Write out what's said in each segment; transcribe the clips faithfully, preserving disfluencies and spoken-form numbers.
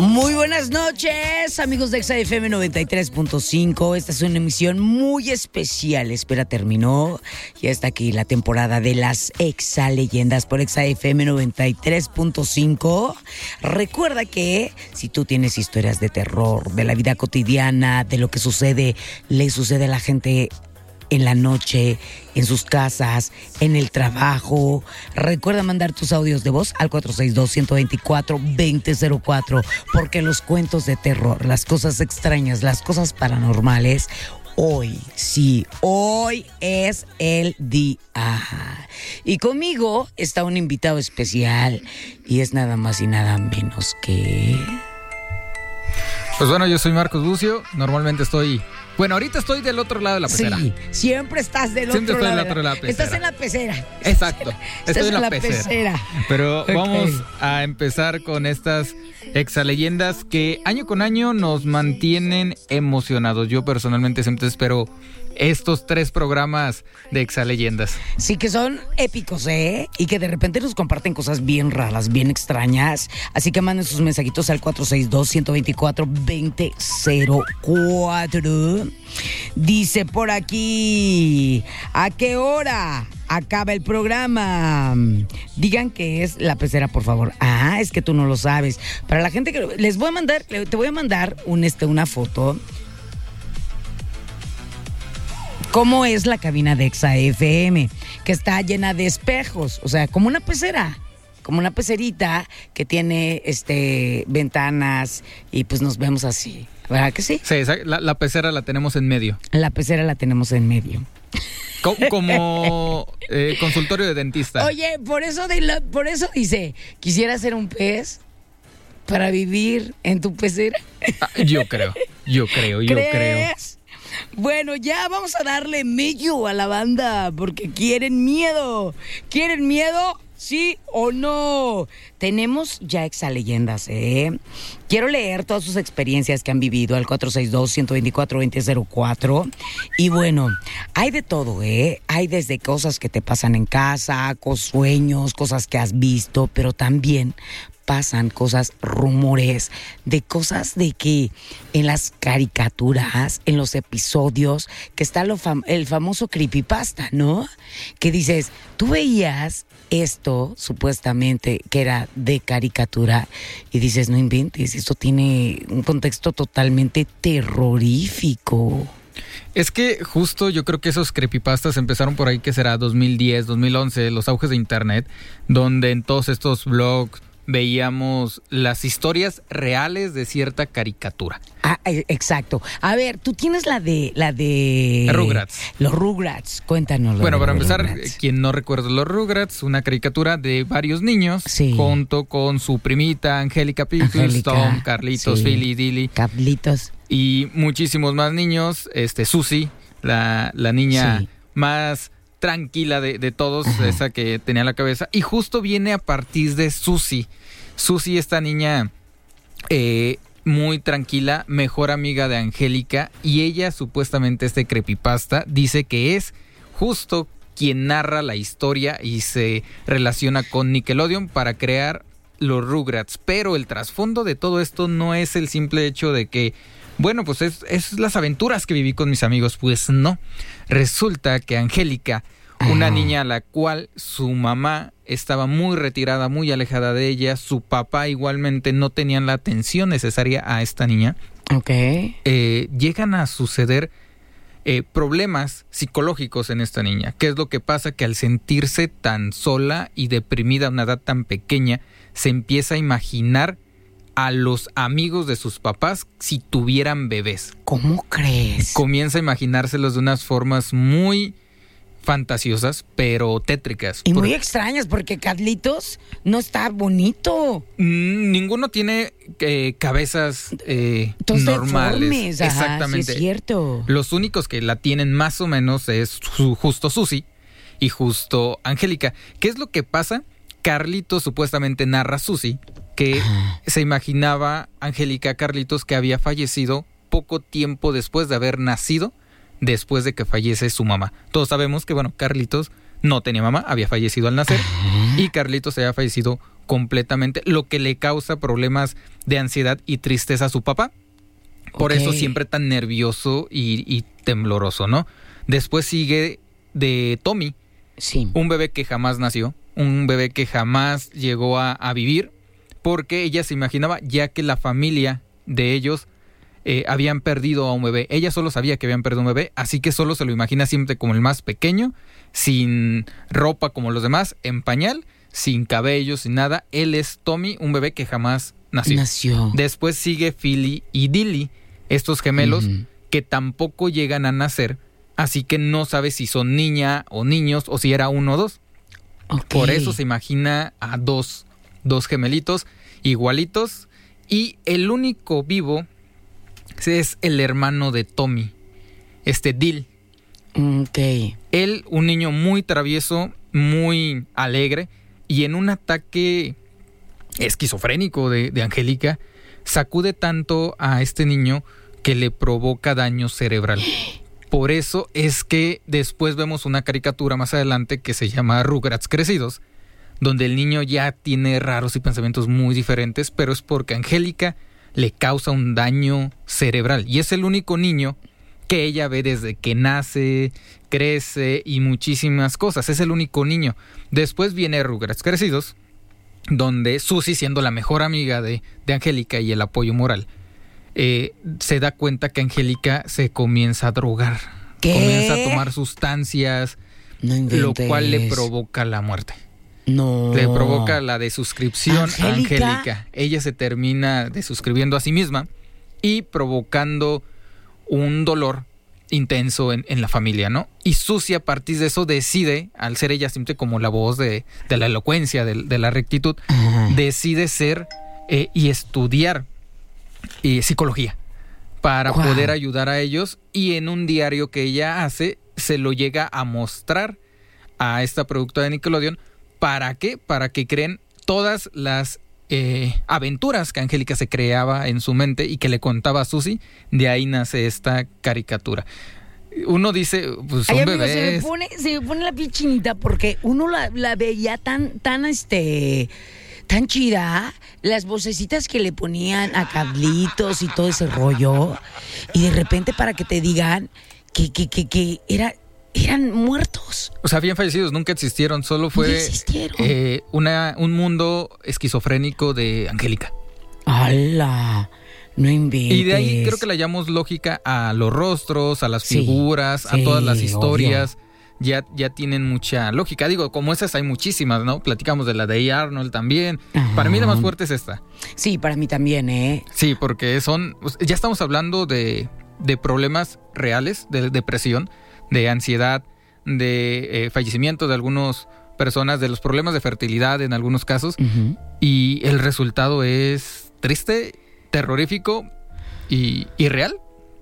Muy buenas noches, amigos de Exa F M noventa y tres punto cinco. Esta es una emisión muy especial. Espera, terminó. Ya está aquí la temporada de las Exa Leyendas por Exa F M noventa y tres punto cinco. Recuerda que si tú tienes historias de terror, de la vida cotidiana, de lo que sucede, le sucede a la gente en la noche, en sus casas, en el trabajo, recuerda mandar tus audios de voz al cuatro seis dos, uno dos cuatro, dos cero cero cuatro, porque los cuentos de terror, las cosas extrañas, las cosas paranormales, hoy, sí, hoy es el día. Y conmigo está un invitado especial y es nada más y nada menos que... Pues bueno, yo soy Marcos Bucio, normalmente estoy... Bueno, ahorita estoy del otro lado de la pecera. Sí, siempre estás del siempre otro estoy lado. Del otro lado de la pecera. Estás en la pecera. Exacto, Estás estoy en la, en la pecera. pecera. Pero Okay. Vamos a empezar con estas exaleyendas que año con año nos mantienen emocionados. Yo personalmente siempre espero estos tres programas de exaleyendas. Sí, que son épicos, ¿eh? Y que de repente nos comparten cosas bien raras, bien extrañas. Así que manden sus mensajitos al cuatro seis dos, uno dos cuatro, dos cero cero cuatro. Dice por aquí, ¿a qué hora acaba el programa? Digan que es la pecera, por favor. Ah, es que tú no lo sabes. Para la gente que... Les voy a mandar, te voy a mandar un, este, una foto. ¿Cómo es la cabina de Exa F M? Que está llena de espejos, o sea, como una pecera, como una pecerita que tiene este ventanas y pues nos vemos así, ¿verdad que sí? Sí, la, la pecera la tenemos en medio. La pecera la tenemos en medio. Co- como eh, consultorio de dentista. Oye, por eso, de la, por eso dice, quisiera ser un pez para vivir en tu pecera. Ah, yo creo, yo creo, yo ¿Crees? creo. Bueno, ya vamos a darle medio a la banda porque quieren miedo. ¿Quieren miedo? ¿Sí o no? Tenemos ya exaleyendas, ¿eh? Quiero leer todas sus experiencias que han vivido al cuatro seis dos, uno dos cuatro, dos cero cero cuatro. Y bueno, hay de todo, ¿eh? Hay desde cosas que te pasan en casa, sueños, cosas que has visto, pero también pasan cosas, rumores, de cosas de que en las caricaturas, en los episodios, que está lo fam- el famoso creepypasta, ¿no? Que dices, tú veías esto, supuestamente, que era de caricatura, y dices, no inventes, esto tiene un contexto totalmente terrorífico. Es que justo yo creo que esos creepypastas empezaron por ahí, que será dos mil diez, dos mil once, los auges de internet, donde en todos estos blogs veíamos las historias reales de cierta caricatura. Ah, exacto. A ver, tú tienes la de... la de Rugrats. Los Rugrats, cuéntanos. Bueno, para empezar, Rugrats. quien no recuerda los Rugrats, una caricatura de varios niños, sí, junto con su primita Angélica Pickles, Tom, Carlitos, sí, Philly, Dilly. Carlitos. Y muchísimos más niños, este, Susie, la, la niña sí. más tranquila de, de todos, ajá, esa que tenía la cabeza, y justo viene a partir de Susie. Susie, esta niña eh, muy tranquila, mejor amiga de Angélica, y ella supuestamente, este creepypasta, dice que es justo quien narra la historia y se relaciona con Nickelodeon para crear los Rugrats. Pero el trasfondo de todo esto no es el simple hecho de que, bueno, pues es, es las aventuras que viví con mis amigos. Pues no, resulta que Angélica, una niña a la cual su mamá estaba muy retirada, muy alejada de ella, su papá igualmente no tenían la atención necesaria a esta niña. Ok. Eh, llegan a suceder eh, problemas psicológicos en esta niña. ¿Qué es lo que pasa? Que al sentirse tan sola y deprimida a una edad tan pequeña, se empieza a imaginar a los amigos de sus papás si tuvieran bebés. ¿Cómo crees? Comienza a imaginárselos de unas formas muy fantasiosas, pero tétricas. Y Por... muy extrañas, porque Carlitos no está bonito. Mm, ninguno tiene eh, cabezas eh, normales. Deformes. Ajá, exactamente. Sí, es cierto. Los únicos que la tienen más o menos es su, justo Susie y justo Angélica. ¿Qué es lo que pasa? Carlitos supuestamente narra a Susie que ajá, se imaginaba Angélica Carlitos que había fallecido poco tiempo después de haber nacido, después de que fallece su mamá. Todos sabemos que, bueno, Carlitos no tenía mamá, había fallecido al nacer, y Carlitos había fallecido completamente, lo que le causa problemas de ansiedad y tristeza a su papá. Por Okay. eso siempre tan nervioso y, y tembloroso, ¿no? Después sigue de Tommy, Sí. un bebé que jamás nació, un bebé que jamás llegó a, a vivir, porque ella se imaginaba, ya que la familia de ellos eh, habían perdido a un bebé. Ella solo sabía que habían perdido un bebé, así que solo se lo imagina siempre como el más pequeño, sin ropa como los demás, en pañal, sin cabello, sin nada. Él es Tommy, un bebé que jamás nació. Nació. Después sigue Philly y Dilly, estos gemelos Ujú. que tampoco llegan a nacer, así que no sabe si son niña o niños o si era uno o dos. Ok. Por eso se imagina a dos, dos gemelitos igualitos. Y el único vivo es el hermano de Tommy, este Dill. Ok. Él, un niño muy travieso, muy alegre, y en un ataque esquizofrénico de, de Angélica, sacude tanto a este niño que le provoca daño cerebral. Por eso es que después vemos una caricatura más adelante que se llama Rugrats Crecidos, donde el niño ya tiene raros y pensamientos muy diferentes, pero es porque Angélica le causa un daño cerebral. Y es el único niño que ella ve desde que nace, crece y muchísimas cosas. Es el único niño. Después viene Rugrats Crecidos, donde Susie, siendo la mejor amiga de, de Angélica y el apoyo moral, eh, se da cuenta que Angélica se comienza a drogar. ¿Qué? Comienza a tomar sustancias, No lo inventes. cual le provoca la muerte. No. Le provoca la desuscripción a ¿Angélica? Angélica. Ella se termina desuscribiendo a sí misma y provocando un dolor intenso en, en la familia, ¿no? Y Susie, a partir de eso, decide, al ser ella siempre como la voz de, de la elocuencia, de, de la rectitud, Ajá. decide ser eh, y estudiar eh, psicología para Wow. poder ayudar a ellos. Y en un diario que ella hace, se lo llega a mostrar a esta productora de Nickelodeon. ¿Para qué? Para que creen todas las eh, aventuras que Angélica se creaba en su mente y que le contaba a Susie. De ahí nace esta caricatura. Uno dice, pues son Ay, amigo, bebés. se me pone, se me pone la piel chinita porque uno la, la veía tan, tan, este, tan chida, las vocecitas que le ponían a Carlitos y todo ese rollo, y de repente para que te digan que, que, que, que era, eran muertos. O sea, habían fallecidos, nunca existieron, solo fue No existieron. eh, una, un mundo esquizofrénico de Angélica. ¡Hala! No inventes. Y de ahí creo que le hallamos lógica a los rostros, a las Sí, figuras, a sí, todas las historias. Ya, ya tienen mucha lógica. Digo, como esas hay muchísimas, ¿no? Platicamos de la de A. Arnold también. Ajá. Para mí la más fuerte es esta. Sí, para mí también, ¿eh? Sí, porque son... Ya estamos hablando de, de problemas reales, de depresión, de ansiedad, de eh, fallecimiento de algunas personas, de los problemas de fertilidad en algunos casos. Uh-huh. Y el resultado es triste, terrorífico y, y real.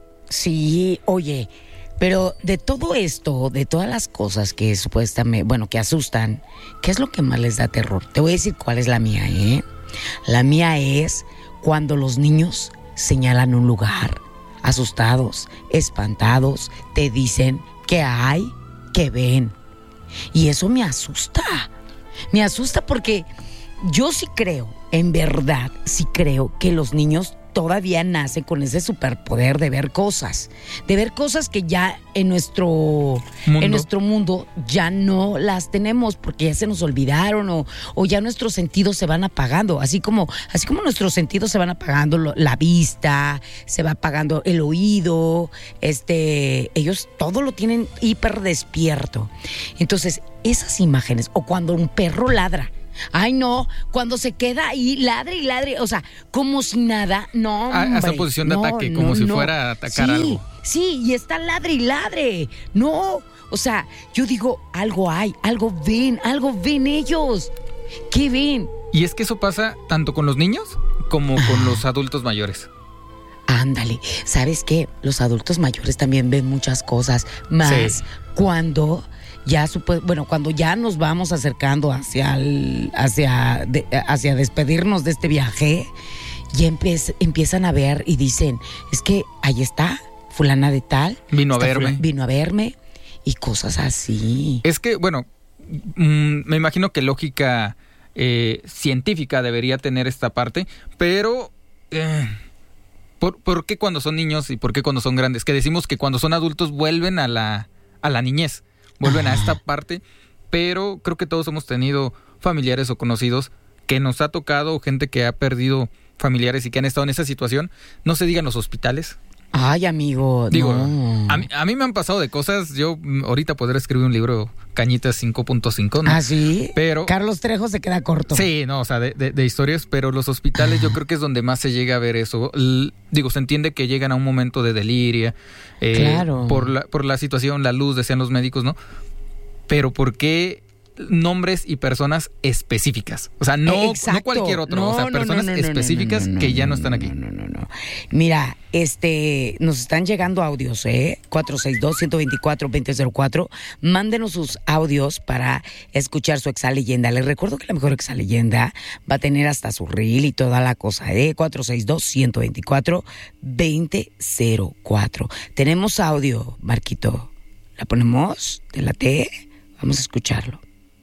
Sí, oye, pero de todo esto, de todas las cosas que supuestamente, bueno, que asustan, ¿qué es lo que más les da terror? Te voy a decir cuál es la mía, ¿eh? La mía es cuando los niños señalan un lugar, asustados, espantados, te dicen qué hay, qué ven. Y eso me asusta. Me asusta porque yo sí creo, en verdad, sí creo que los niños todavía nacen con ese superpoder de ver cosas, de ver cosas que ya en nuestro Mundo. en nuestro mundo ya no las tenemos porque ya se nos olvidaron o, o ya nuestros sentidos se van apagando, así como así como nuestros sentidos se van apagando, lo- la vista, se va apagando el oído, este, ellos todo lo tienen hiper despierto. Entonces, esas imágenes o cuando un perro ladra, ay, no, cuando se queda ahí, ladre y ladre, o sea, como si nada, no, A- a esa hombre, posición de no, ataque, no, como si no. fuera a atacar Sí, algo. Sí, y está ladre y ladre, no, o sea, yo digo, algo hay, algo ven, algo ven ellos, ¿qué ven? Y es que eso pasa tanto con los niños como con los adultos mayores. Ándale, ¿sabes qué? Los adultos mayores también ven muchas cosas, más Sí. cuando ya supo- bueno, cuando ya nos vamos acercando hacia el- hacia de- hacia despedirnos de este viaje, ya empe- empiezan a ver y dicen, es que ahí está fulana de tal, Vino a está verme. fula- vino a verme y cosas así. Es que, bueno, mm, me imagino que lógica eh, científica debería tener esta parte, pero eh, ¿por, ¿por qué cuando son niños y por qué cuando son grandes? Que decimos que cuando son adultos vuelven a la, a la niñez, vuelven ah. a esta parte, pero creo que todos hemos tenido familiares o conocidos que nos ha tocado, gente que ha perdido familiares y que han estado en esa situación. No se digan los hospitales. Ay, amigo, Digo, no. a, mí, a mí me han pasado de cosas. Yo ahorita podré escribir un libro, Cañitas cinco punto cinco, ¿no? ¿Ah, sí? Pero Carlos Trejo se queda corto. Sí, no, o sea, de, de, de historias, pero los hospitales yo creo que es donde más se llega a ver eso. L- digo, se entiende que llegan a un momento de delirio. Eh, claro. Por la, por la situación, la luz, decían los médicos, ¿no? Pero ¿por qué nombres y personas específicas? O sea, no, no cualquier otro, no, o sea, personas no, no, no, específicas no, no, no, que ya no están aquí. No, no, no, no. Mira, este, nos están llegando audios, ¿eh? cuatro seis dos, uno dos cuatro, dos cero cero cuatro. Mándenos sus audios para escuchar su exaleyenda. Les recuerdo que la mejor exaleyenda va a tener hasta su reel y toda la cosa, ¿eh? cuatro seis dos, uno dos cuatro, dos cero cuatro. Tenemos audio, Marquito. ¿La ponemos? ¿Te late? Vamos a escucharlo.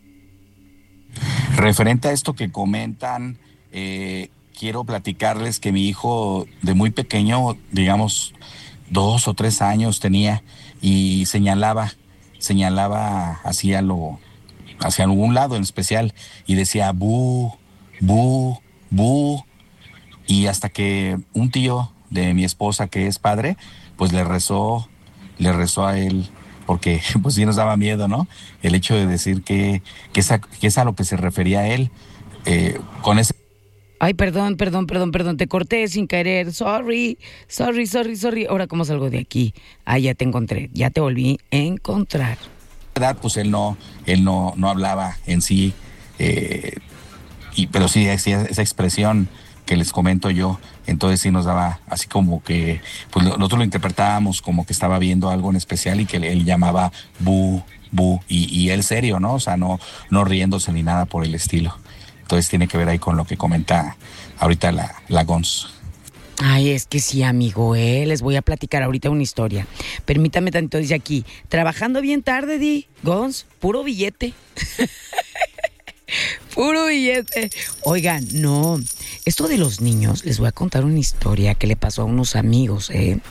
Referente a esto que comentan, eh, quiero platicarles que mi hijo de muy pequeño, digamos dos o tres años tenía, y señalaba, señalaba hacia lo, hacia algún lado en especial, y decía bu, bu, bu, y hasta que un tío de mi esposa, que es padre, pues le rezó, le rezó a él, porque pues sí nos daba miedo, ¿no? El hecho de decir que, que, es, a, que es a lo que se refería él, eh, con ese... Ay, perdón, perdón, perdón, perdón, te corté sin querer, sorry, sorry, sorry, sorry. Ahora, ¿cómo salgo de aquí? Ah, ya te encontré, ya te volví a encontrar. Edad, pues él no, él no, no hablaba en sí, eh, y, pero sí, esa, esa expresión que les comento yo, entonces sí nos daba así como que, pues nosotros lo interpretábamos como que estaba viendo algo en especial y que él llamaba bu, bu, y, y él serio, ¿no? O sea, no, no riéndose ni nada por el estilo. Entonces tiene que ver ahí con lo que comenta ahorita la, la Gons. Ay, es que sí, amigo, eh, les voy a platicar ahorita una historia. Permítame tanto, dice aquí, trabajando bien tarde, Di, Gons, puro billete. Puro billete. Oigan, no, esto de los niños, les voy a contar una historia que le pasó a unos amigos, ¿eh?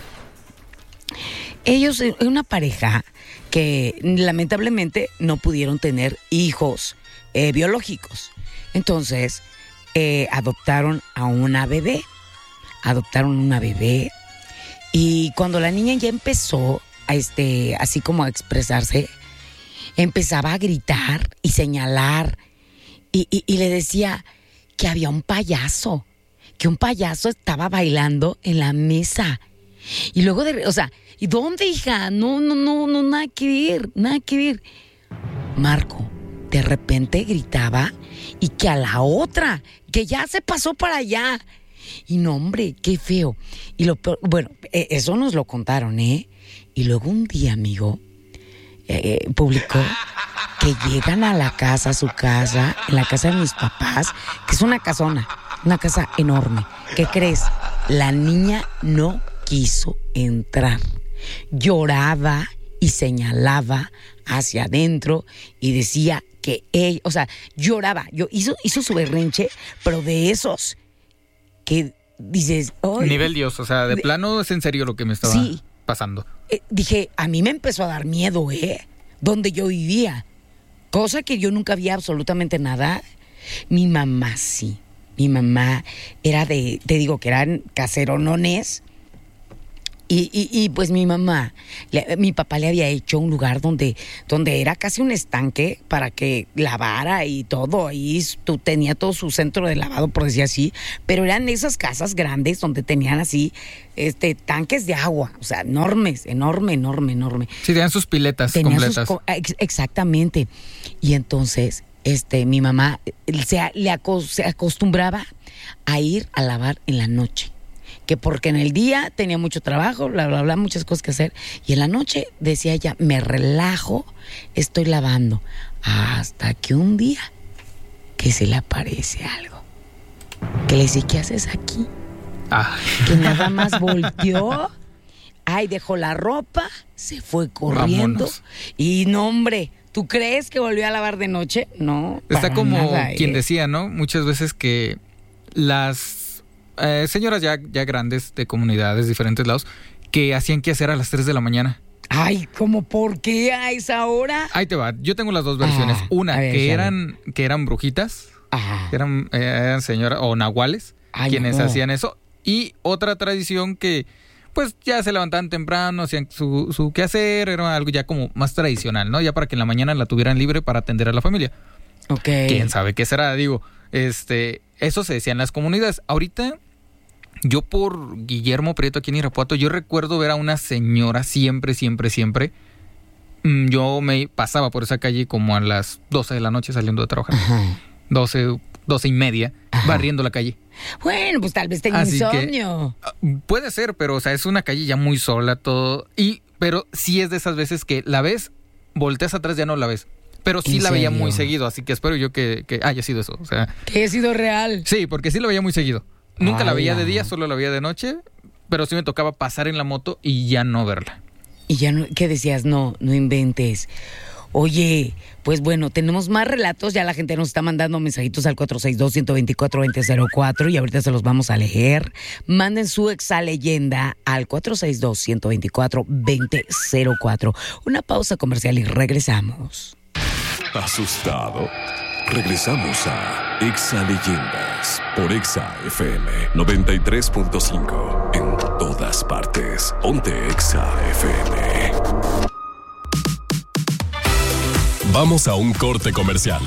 Ellos, una pareja que lamentablemente no pudieron tener hijos eh, biológicos. Entonces, eh, adoptaron a una bebé. Adoptaron una bebé. Y cuando la niña ya empezó a este, así como a expresarse, empezaba a gritar y señalar. Y, y, y le decía que había un payaso, que un payaso estaba bailando en la mesa. Y luego, de, o sea, ¿y dónde, hija? No, no, no, no, nada que ver, nada que ver. Marco, de repente gritaba y que a la otra, que ya se pasó para allá. Y no, hombre, qué feo. Y lo peor, bueno, eso nos lo contaron, ¿eh? Y luego un día, amigo, eh, publicó que llegan a la casa, a su casa, en la casa de mis papás, que es una casona, una casa enorme. ¿Qué crees? La niña no quiso entrar. Lloraba y señalaba hacia adentro y decía que ella, o sea, lloraba, yo, hizo, hizo su berrinche, pero de esos que dices... Oh, nivel Dios, o sea, de, de plano es en serio lo que me estaba sí, pasando. Eh, dije, a mí me empezó a dar miedo, ¿eh? Donde yo vivía. Cosa que yo nunca había absolutamente nada. Mi mamá sí. Mi mamá era de, te digo que eran caseronones. Y, y, y pues mi mamá, le, mi papá le había hecho un lugar donde, donde era casi un estanque para que lavara y todo. Ahí tú, tenía todo su centro de lavado, por decir así. Pero eran esas casas grandes donde tenían así este tanques de agua. O sea, enormes, enorme, enorme, enorme. Sí, tenían sus piletas tenían completas. Sus, ex, exactamente. Y entonces este, mi mamá se, le acos, se acostumbraba a ir a lavar en la noche. Que porque en el día tenía mucho trabajo, bla, bla, bla, muchas cosas que hacer. Y en la noche, decía ella, me relajo, estoy lavando. Hasta que un día, que se le aparece algo. Que le dice, ¿qué haces aquí? Ah. Que nada más volteó, ay, dejó la ropa, se fue corriendo. Vámonos. Y no, hombre, ¿Tú crees que volvió a lavar de noche? No. Está como nada, quien ¿eh? decía, ¿no? Muchas veces que las eh, señoras ya, ya grandes de comunidades, diferentes lados, que hacían que hacer a las tres de la mañana. Ay, ¿cómo por qué a esa hora? Ahí te va. Yo tengo las dos versiones. Ah, Una, a ver, que ya eran, que eran brujitas, Ah. que eran, eh, eran señoras o nahuales, Ay, quienes no. hacían eso. Y otra tradición que, pues, ya se levantaban temprano, hacían su, su quehacer, era algo ya como más tradicional, ¿no? Ya para que en la mañana la tuvieran libre para atender a la familia. Ok. ¿Quién sabe qué será? Digo, este, eso se decía en las comunidades. Ahorita, yo por Guillermo Prieto aquí en Irapuato, yo recuerdo ver a una señora siempre, siempre, siempre. Mm, Yo me pasaba por esa calle como a las doce de la noche saliendo de trabajar. Ajá. doce, doce y media, Ajá. barriendo la calle. Bueno, pues tal vez tenga Así que- insomnio. Ah, Puede ser, pero o sea, es una calle ya muy sola, todo. Y, pero sí es de esas veces que la ves, volteas atrás, ya no la ves. Pero sí ¿En la veía serio? muy seguido, así que espero yo que, que haya sido eso. O sea, Que he sido real. sí, porque sí la veía muy seguido. Nunca la veía ¡Hala! de día, solo la veía de noche, pero sí me tocaba pasar en la moto y ya no verla. Y ya no, ¿qué decías? No, no inventes. Oye, pues bueno, tenemos más relatos. Ya la gente nos está mandando mensajitos al cuatro seis dos, uno dos cuatro, dos cero cero cuatro y ahorita se los vamos a leer. Manden su exaleyenda al cuatro seis dos, uno dos cuatro, dos cero cero cuatro. Una pausa comercial y regresamos. ¿Asustado? Regresamos a Exa Leyendas por Exa F M noventa y tres punto cinco. En todas partes. Ponte Exa F M. Vamos a un corte comercial.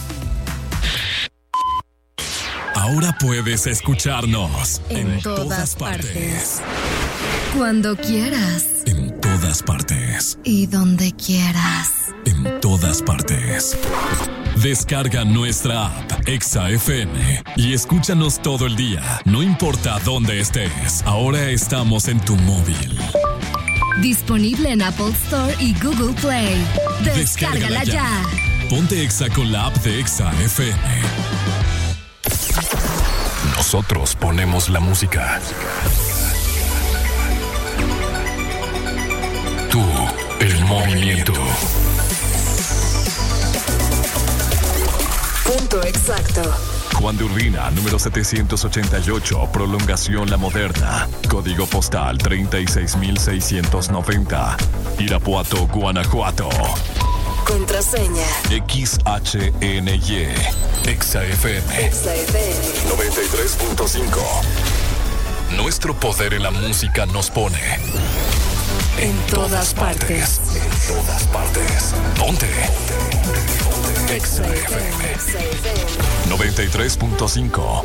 Ahora puedes escucharnos En, en todas, todas partes. partes. Cuando quieras. En todas partes. Y donde quieras. En todas partes. Descarga nuestra app Exa F M y escúchanos todo el día, no importa dónde estés. Ahora estamos en tu móvil. Disponible en Apple Store y Google Play. Descárgala, Descárgala ya. ya. Ponte Exa con la app de Exa F M. Nosotros ponemos la música. Tú, el movimiento. Punto exacto. Juan de Urbina, número setecientos ochenta y ocho, Prolongación La Moderna. Código postal treinta y seis mil seiscientos noventa. Irapuato, Guanajuato. Contraseña X H N Y. Exa F M. Exa F M noventa y tres punto cinco. Nuestro poder en la música nos pone en, en todas, todas partes. partes. En todas partes. Ponte. Exa F M noventa y tres punto cinco.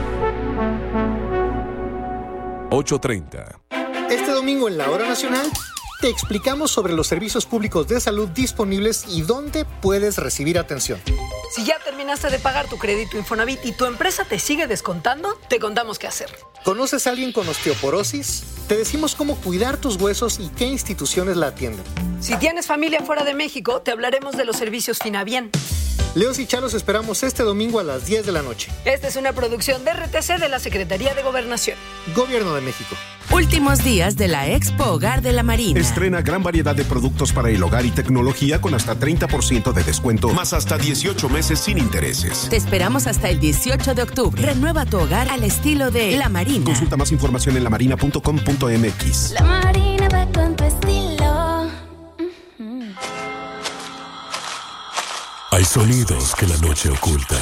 ocho treinta. Este domingo en la Hora Nacional te explicamos sobre los servicios públicos de salud disponibles y dónde puedes recibir atención. Si ya terminaste de pagar tu crédito Infonavit y tu empresa te sigue descontando, te contamos qué hacer. ¿Conoces a alguien con osteoporosis? Te decimos cómo cuidar tus huesos y qué instituciones la atienden. Si tienes familia fuera de México, te hablaremos de los servicios Finabien. Leos y Chalos esperamos este domingo a las diez de la noche. Esta es una producción de R T C de la Secretaría de Gobernación. Gobierno de México. Últimos días de la Expo Hogar de la Marina. Estrena gran variedad de productos para el hogar y tecnología con hasta treinta por ciento de descuento, más hasta dieciocho meses sin intereses. Te esperamos hasta el dieciocho de octubre. Renueva tu hogar al estilo de La Marina. Consulta más información en lamarina punto com punto m x. La Marina va con tu estilo. Uh-huh. Hay sonidos que la noche oculta.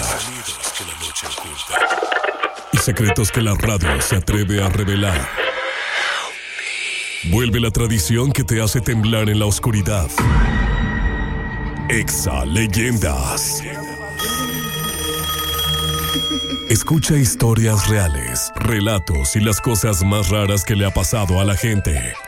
Y secretos que la radio se atreve a revelar. Vuelve la tradición que te hace temblar en la oscuridad. Exa Leyendas. Escucha historias reales, relatos y las cosas más raras que le ha pasado a la gente.